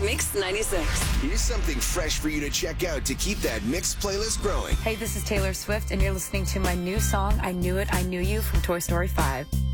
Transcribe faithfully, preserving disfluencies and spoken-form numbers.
Mix ninety-six. Here's something fresh for you to check out to keep that Mix playlist growing. Hey, this is Taylor Swift, and you're listening to my new song, I Knew It, I Knew You from Toy Story five.